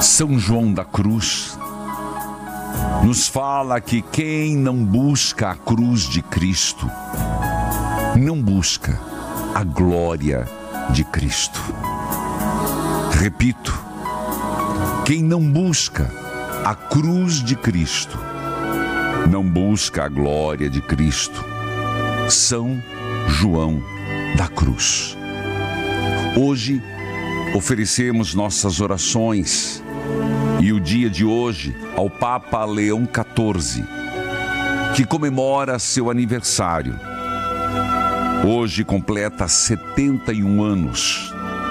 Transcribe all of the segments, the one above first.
São João da Cruz nos fala que quem não busca a cruz de Cristo não busca a glória de Cristo. Repito, quem não busca a cruz de Cristo não busca a glória de Cristo. São João da Cruz. Hoje oferecemos nossas orações e o dia de hoje ao Papa Leão XIV, que comemora seu aniversário. Hoje completa 71 anos.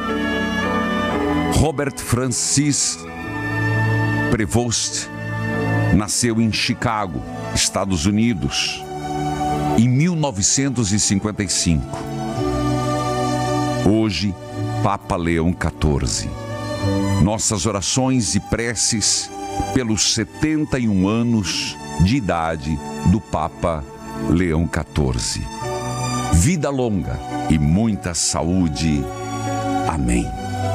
Robert Francis Prevost nasceu em Chicago, Estados Unidos, em 1955. Hoje, Papa Leão XIV. Nossas orações e preces pelos 71 anos de idade do Papa Leão XIV. Vida longa e muita saúde. Amém.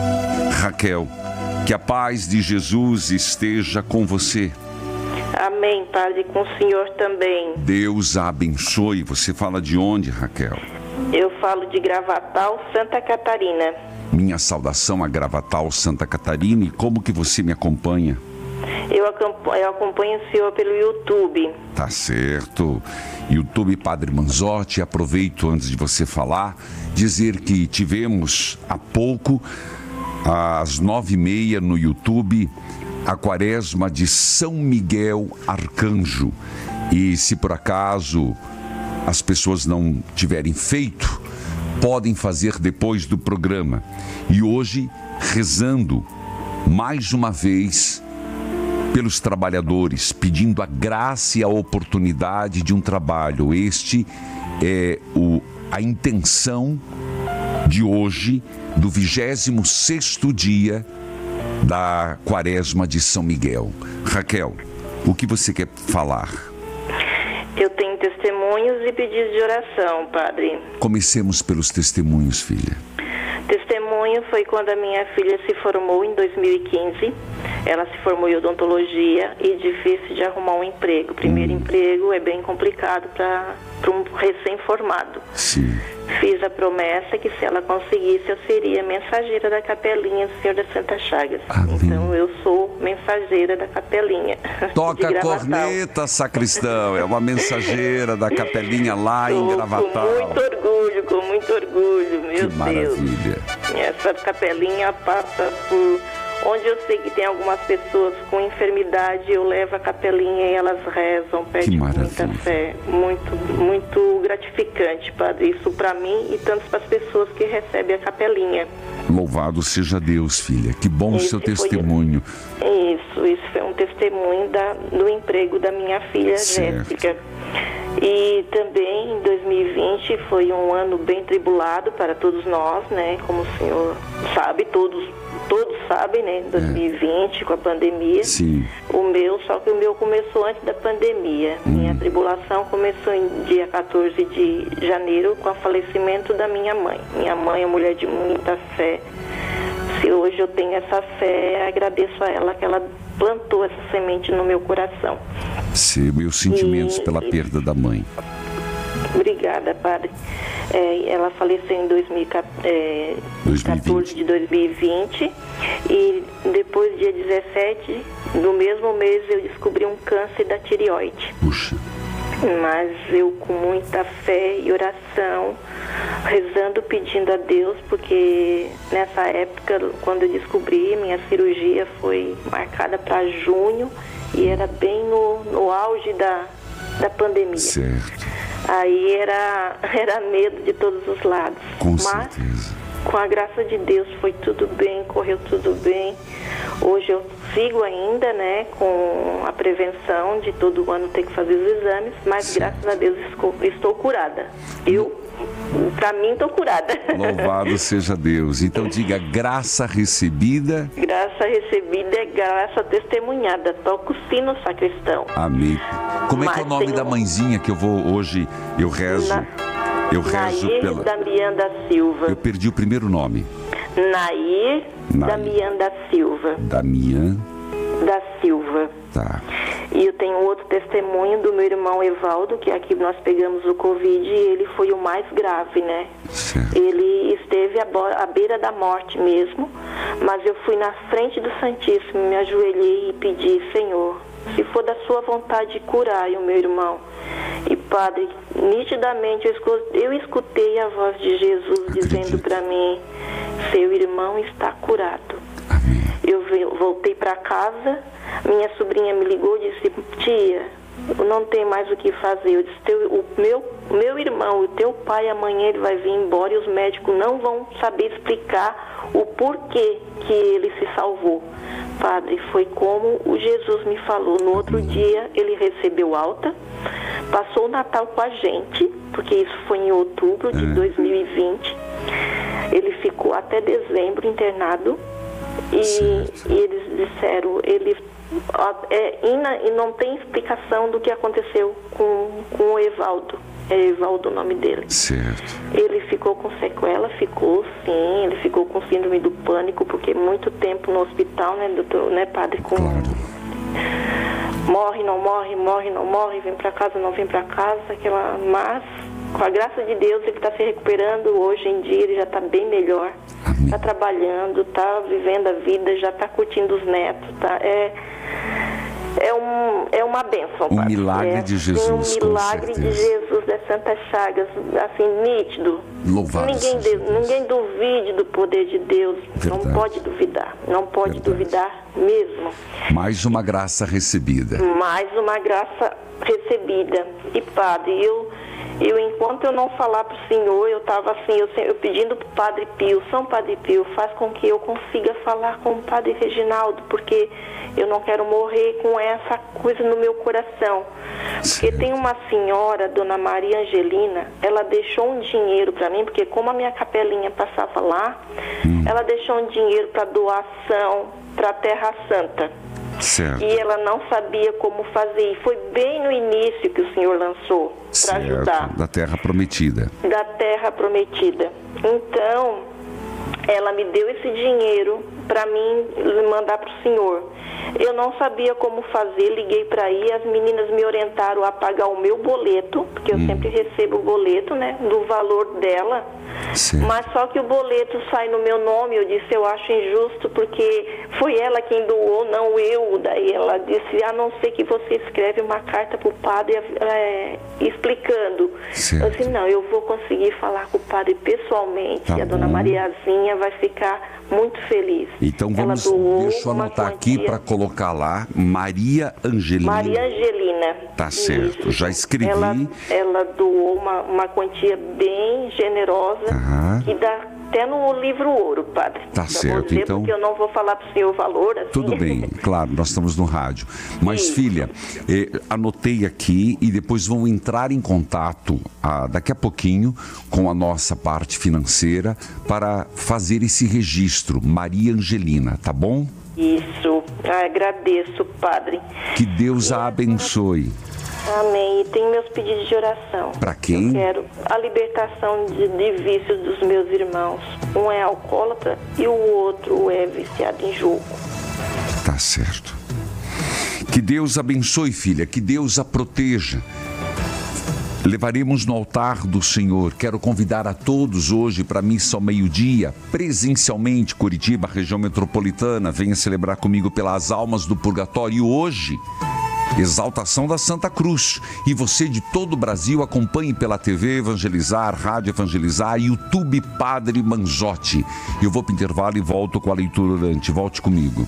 Raquel, que a paz de Jesus esteja com você. Amém, Padre, com o senhor também. Deus a abençoe. Você fala de onde, Raquel? Eu falo de Gravatal, Santa Catarina. Minha saudação a Gravatal, Santa Catarina. E como que você me acompanha? Eu acompanho o senhor pelo YouTube. Tá certo. YouTube Padre Manzotti. Aproveito antes de você falar, dizer que tivemos há pouco, às 9h30 no YouTube, a Quaresma de São Miguel Arcanjo. E se por acaso as pessoas não tiverem feito, podem fazer depois do programa. E hoje, rezando mais uma vez pelos trabalhadores, pedindo a graça e a oportunidade de um trabalho. Este é a intenção de hoje, do 26º dia da Quaresma de São Miguel. Raquel, o que você quer falar? Eu tenho testemunhos e pedidos de oração, Padre. Comecemos pelos testemunhos, filha. Testemunho foi quando a minha filha se formou em 2015. Ela se formou em odontologia e difícil de arrumar um emprego. O primeiro emprego é bem complicado para um recém-formado. Sim. Fiz a promessa que se ela conseguisse, eu seria mensageira da capelinha do Senhor das Santas Chagas. Amém. Então eu sou mensageira da capelinha. Toca a corneta, sacristão. É uma mensageira da capelinha lá em Gravatal. Com muito orgulho, meu Deus. Que maravilha. Essa capelinha passa por... Onde eu sei que tem algumas pessoas com enfermidade, eu levo a capelinha e elas rezam, pedem com muita fé. Muito, muito gratificante, Padre, isso para mim e tanto para as pessoas que recebem a capelinha. Louvado seja Deus, filha. Que bom o seu testemunho. Isso foi um testemunho do emprego da minha filha Jéssica. E também em 2020 foi um ano bem tribulado para todos nós, né? Como o senhor sabe, todos sabem, né? 2020, com a pandemia. Sim. Só que o meu começou antes da pandemia. Minha tribulação começou em dia 14 de janeiro com o falecimento da minha mãe. Minha mãe é uma mulher de muita fé. Se hoje eu tenho essa fé, agradeço a ela que ela plantou essa semente no meu coração. Sim, meus sentimentos pela perda da mãe. Obrigada, Padre. Ela faleceu em 14 de 2020 e depois, dia 17 do mesmo mês, eu descobri um câncer da tireoide. Puxa. Mas eu, com muita fé e oração, rezando, pedindo a Deus, porque nessa época, quando eu descobri, minha cirurgia foi marcada para junho e era bem no auge da pandemia. Certo. Aí era medo de todos os lados. Com certeza. Com a graça de Deus foi tudo bem, correu tudo bem. Hoje eu sigo ainda, né, com a prevenção de todo ano ter que fazer os exames, mas graças a Deus estou curada. Pra mim, estou curada. Louvado seja Deus. Então diga, graça recebida. Graça recebida é graça testemunhada. Toca o sino, sacristão. Amém. Como é que é o nome da mãezinha que eu vou hoje, eu rezo Nair pela... Damian da Silva. Eu perdi o primeiro nome. Nair Damian da Silva. Damian da Silva. Tá. E eu tenho outro testemunho do meu irmão Evaldo, que aqui nós pegamos o Covid e ele foi o mais grave, né? Certo. Ele esteve à beira da morte mesmo, mas eu fui na frente do Santíssimo, me ajoelhei e pedi: Senhor, se for da sua vontade, curai o meu irmão. E Padre, nitidamente eu escutei a voz de Jesus dizendo para mim: seu irmão está curado. Amém. Eu voltei para casa, minha sobrinha me ligou e disse: tia, não tem mais o que fazer. Eu disse: o meu irmão, o teu pai, amanhã ele vai vir embora e os médicos não vão saber explicar o porquê que ele se salvou. Padre, foi como o Jesus me falou. No outro dia ele recebeu alta, passou o Natal com a gente, porque isso foi em outubro de 2020. Ele ficou até dezembro internado. E eles disseram, e não tem explicação do que aconteceu com o Evaldo. É Evaldo o nome dele. Certo. Ele ficou com sequela, sim, ele ficou com síndrome do pânico, porque muito tempo no hospital, né, doutor, né, padre, com... Claro. Morre, não morre, morre, não morre, vem pra casa, não vem pra casa, mas com a graça de Deus ele está se recuperando. Hoje em dia ele já está bem melhor. Está trabalhando, está vivendo a vida, já está curtindo os netos, tá? É uma bênção. Um milagre de Jesus, um milagre de Jesus das Santas Chagas, assim, nítido. Louvado ninguém duvide do poder de Deus. Verdade. Não pode duvidar, não pode duvidar mesmo. Mais uma graça recebida. Mais uma graça recebida. E Padre, eu enquanto eu não falar para o Senhor, eu estava assim, eu pedindo para o Padre Pio: São Padre Pio, faz com que eu consiga falar com o Padre Reginaldo, porque eu não quero morrer com essa coisa no meu coração. Porque tem uma senhora, Dona Maria Angelina, ela deixou um dinheiro para mim, porque como a minha capelinha passava lá, ela deixou um dinheiro para doação para a Terra Santa. Certo. E ela não sabia como fazer. E foi bem no início que o Senhor lançou para ajudar. Da Terra Prometida. Da Terra Prometida. Então, ela me deu esse dinheiro para mim mandar para o Senhor. Eu não sabia como fazer, liguei para aí, as meninas me orientaram a pagar o meu boleto, porque eu sempre recebo o boleto, né, do valor dela. Certo. Mas só que o boleto sai no meu nome. Eu disse: eu acho injusto, porque foi ela quem doou, não eu. Daí ela disse: a não ser que você escreve uma carta para o padre explicando. Certo. Eu disse: não, eu vou conseguir falar com o padre pessoalmente. Tá e a Dona Mariazinha vai ficar muito feliz. Então vamos, deixa eu anotar aqui para colocar lá: Maria Angelina. Maria Angelina. Tá certo, isso. Já escrevi. Ela doou uma quantia bem generosa, que dá até no livro ouro, padre. Tá certo, então. Porque eu não vou falar para o senhor o valor. Assim. Tudo bem, claro, nós estamos no rádio. Mas, Sim. Filha, anotei aqui e depois vão entrar em contato daqui a pouquinho com a nossa parte financeira para fazer esse registro. Maria Angelina, tá bom? Isso, agradeço, padre. Que Deus a abençoe. Amém. E tem meus pedidos de oração. Para quem? Eu quero a libertação de vícios dos meus irmãos. Um é alcoólatra e o outro é viciado em jogo. Tá certo. Que Deus abençoe, filha. Que Deus a proteja. Levaremos no altar do Senhor. Quero convidar a todos hoje para a missa ao meio-dia, presencialmente, Curitiba, região metropolitana. Venha celebrar comigo pelas almas do purgatório. E hoje, exaltação da Santa Cruz. E você de todo o Brasil acompanhe pela TV Evangelizar, Rádio Evangelizar, YouTube Padre Manzotti. Eu vou para o intervalo e volto com a leitura orante. Volte comigo.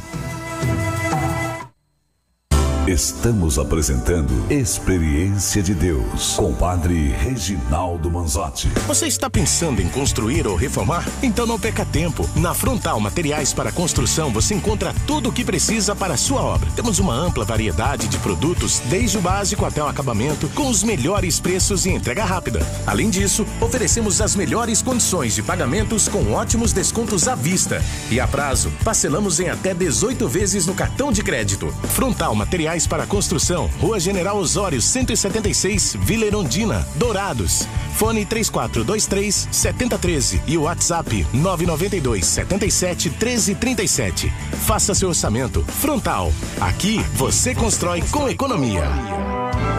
Estamos apresentando Experiência de Deus com o Padre Reginaldo Manzotti. Você está pensando em construir ou reformar? Então não perca tempo. Na Frontal Materiais para Construção você encontra tudo o que precisa para a sua obra. Temos uma ampla variedade de produtos, desde o básico até o acabamento, com os melhores preços e entrega rápida. Além disso, oferecemos as melhores condições de pagamentos com ótimos descontos à vista. E a prazo, parcelamos em até 18 vezes no cartão de crédito. Frontal Materiais Materiais para Construção, Rua General Osório, 176, Vila Erundina, Dourados. Fone 3423-7013 e o WhatsApp 992-77-1337. Faça seu orçamento. Frontal. Aqui você constrói com economia.